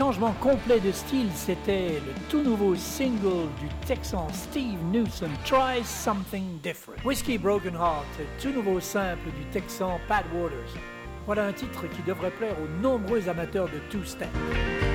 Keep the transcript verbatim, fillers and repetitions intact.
changement complet de style, c'était le tout nouveau single du Texan Steve Newsom, Try Something Different. Whiskey Broken Heart, tout nouveau simple du Texan Pat Waters. Voilà un titre qui devrait plaire aux nombreux amateurs de two-step.